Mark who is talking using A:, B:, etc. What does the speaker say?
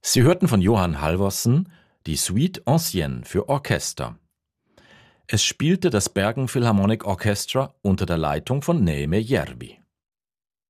A: Sie hörten von Johann Halvorsen die Suite Ancienne für Orchester. Es spielte das Bergen Philharmonic Orchestra unter der Leitung von Neeme Järvi.